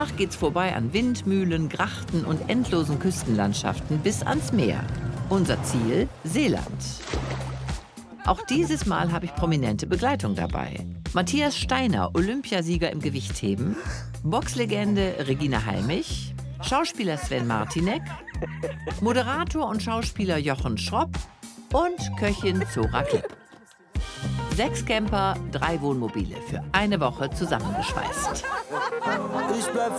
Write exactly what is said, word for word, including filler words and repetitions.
Danach geht's vorbei an Windmühlen, Grachten und endlosen Küstenlandschaften bis ans Meer. Unser Ziel: Seeland. Auch dieses Mal habe ich prominente Begleitung dabei. Matthias Steiner, Olympiasieger im Gewichtheben, Boxlegende Regina Halmich, Schauspieler Sven Martinek, Moderator und Schauspieler Jochen Schropp und Köchin Zora Klepp. Sechs Camper, drei Wohnmobile für eine Woche zusammengeschweißt. Ich bleib